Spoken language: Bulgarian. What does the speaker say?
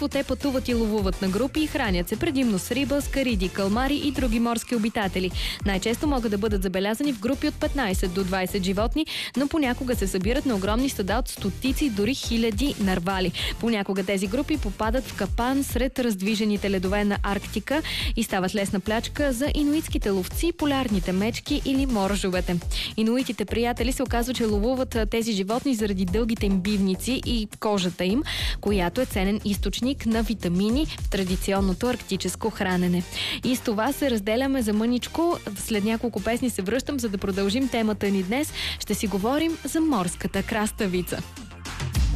семейство те пътуват и ловуват на групи и хранят се предимно с риба, скариди, калмари и други морски обитатели. Най-често могат да бъдат забелязани в групи от 15 до 20 животни, но понякога се събират на огромни стада от стотици, дори хиляди нарвали. Понякога тези групи попадат в капан сред раздвижените ледове на Арктика и стават лесна плячка за инуитските ловци, полярните мечки или моржовете. Инуитите приятели се оказва, че ловуват тези животни заради дългите им бивници и кожата им, която е ценен източник на витамини в традиционното арктическо хранене. И с това се разделяме за мъничко. След няколко песни се връщам, за да продължим темата ни днес. Ще си говорим за морската краставица.